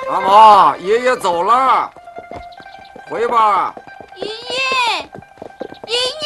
阿毛，爷爷走了，回吧。 爷爷，爷爷。